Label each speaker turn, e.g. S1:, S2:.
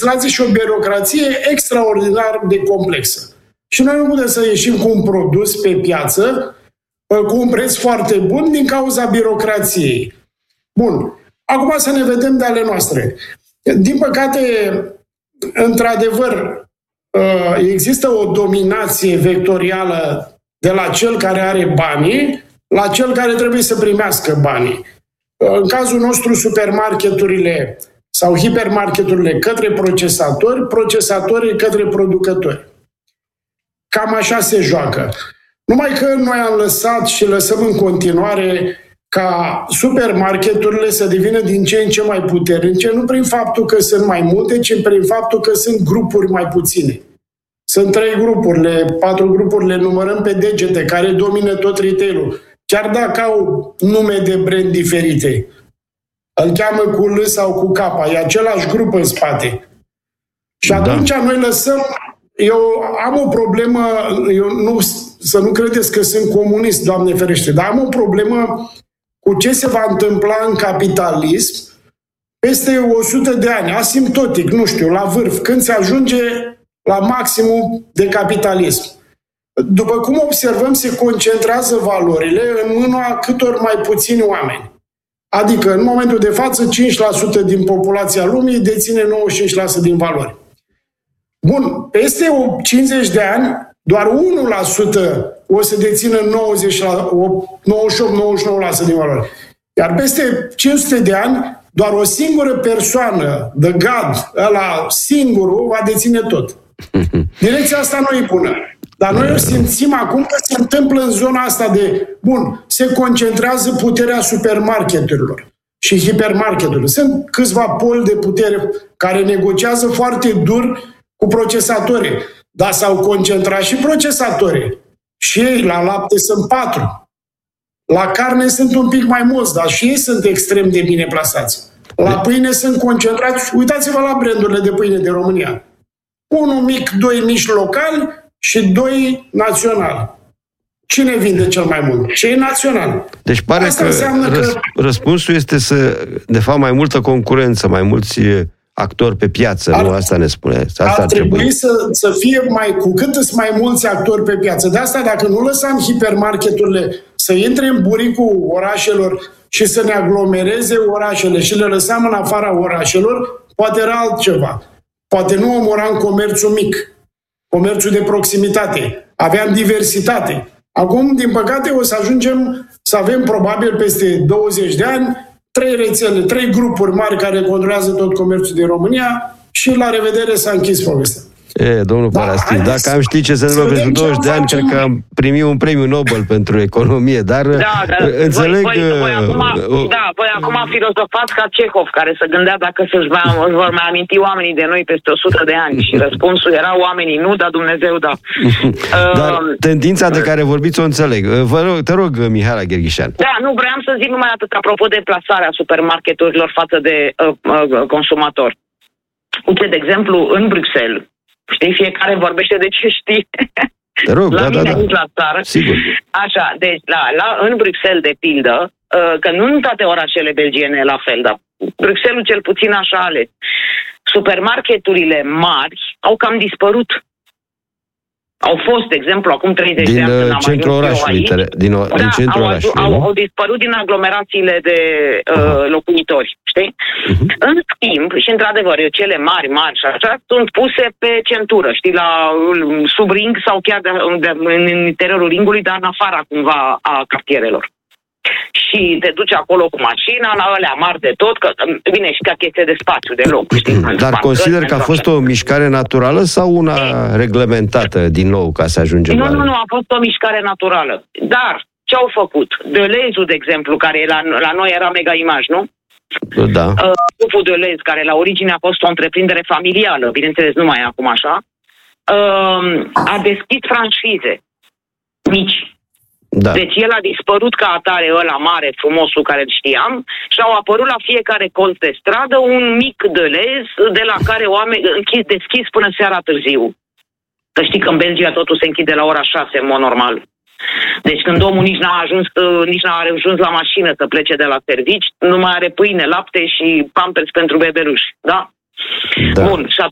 S1: legislație și o birocrație extraordinar de complexă. Și noi nu putem să ieșim cu un produs pe piață cu un preț foarte bun din cauza birocrației. Bun. Acum să ne vedem de ale noastre. Din păcate, într-adevăr, există o dominație vectorială de la cel care are banii la cel care trebuie să primească banii. În cazul nostru, supermarketurile sau hipermarketurile către procesatori, procesatorii către producători. Cam așa se joacă. Numai că noi am lăsat și lăsăm în continuare ca supermarketurile să devină din ce în ce mai puternice, nu prin faptul că sunt mai multe, ci prin faptul că sunt grupuri mai puține. Sunt 3 grupuri, 4 grupuri, le numărăm pe degete, care domină tot retail-ul. Chiar dacă au nume de brand diferite. Îl cheamă cu L sau cu K, e același grup în spate. Și atunci noi lăsăm... Eu am o problemă, să nu credeți că sunt comunist, Doamne ferește, dar am o problemă cu ce se va întâmpla în capitalism peste 100 de ani, asimptotic, nu știu, la vârf, când se ajunge la maximum de capitalism. După cum observăm, se concentrează valorile în mâna câtor mai puțini oameni. Adică, în momentul de față, 5% din populația lumii deține 95% din valori. Bun, peste 50 de ani, doar 1% o să dețină 98-99% din valori. Iar peste 500 de ani, doar o singură persoană, the God, ăla singurul, va deține tot. Direcția asta nu e bună. Dar noi o simțim acum că se întâmplă în zona asta de, bun, se concentrează puterea supermarketurilor și hipermarketurilor. Sunt câțiva poli de putere care negociază foarte dur cu procesatorii. Dar s-au concentrat și procesatorii. Și ei, la lapte sunt 4. La carne sunt un pic mai mulți, dar și ei sunt extrem de bine plasați. La pâine sunt concentrați. Uitați-vă la brandurile de pâine de România. 1 mic, 2 mici locali și 2 naționali. Cine vinde cel mai mult? Cei naționali.
S2: Deci pare asta că răspunsul este de fapt, mai multă concurență, mai mulți actori pe piață, nu? Asta ne spune. Asta
S1: ar trebui să fie cu cât sunt mai mulți actori pe piață. De asta, dacă nu lăsam hipermarketurile să intre în buricul orașelor și să ne aglomereze orașele și le lăsam în afara orașelor, poate era altceva. Poate nu omoram comerțul mic, comerțul de proximitate. Aveam diversitate. Acum, din păcate, o să ajungem să avem probabil peste 20 de ani 3 rețele, 3 grupuri mari care controlează tot comerțul din România și la revedere s-a închis povestea.
S2: Domnul Paraschiv, dacă am ști ce se întâmplă pentru 20 de ani, cred că am primit un premiu Nobel pentru economie, dar înțeleg...
S3: Voi acum filozofați ca Cehov, care se gândea dacă își vor mai aminti oamenii de noi peste 100 de ani și răspunsul era oamenii nu, dar Dumnezeu da.
S2: Dar tendința de care vorbiți o înțeleg. Te rog, Mihaela Gherghișan.
S3: Da, nu, vreau să zic numai atât apropo de plasarea supermarketurilor față de consumator. Uite, de exemplu, în Bruxelles, știi, fiecare vorbește de ce știe.
S2: Te rog,
S3: la mine aici la țară.
S2: Sigur.
S3: Așa, deci în Bruxelles, de pildă, că nu în toate orașele belgiene la fel, dar Bruxelles cel puțin așa ales. Supermarketurile mari au cam dispărut. Au fost, de exemplu, acum 30 de ani când am
S2: centrul orașului, din centrul orașului,
S3: au dispărut din aglomerațiile de locuitori, știi? În schimb, și într-adevăr, cele mari și așa, sunt puse pe centură, știi, sub ring sau chiar în interiorul ringului, dar în afara, cumva, a cartierelor. Și te duci acolo cu mașina, la alea mari de tot, că vine și ca chestie de spațiu, de loc, știi?
S2: Dar consider că a fost o mișcare naturală sau una reglementată din nou ca să ajungem la...
S3: Nu, a fost o mișcare naturală. Dar ce au făcut? Deleuze, de exemplu, care la noi era Mega Image, nu?
S2: Da.
S3: Grupul Deleuze, care la origine a fost o întreprindere familială, bineînțeles, nu mai e acum așa, a deschis franșize mici.
S2: Da.
S3: Deci el a dispărut ca atare, ăla mare, frumosul care știam, și au apărut la fiecare colț de stradă un mic Deleuze de la care oameni deschis până seara târziu. Să știi că în Belgia totul se închide la ora 6, în mod normal. Deci când omul nici n-a ajuns la mașină să plece de la servici, nu mai are pâine, lapte și pampers pentru bebeluși, da? Bun, și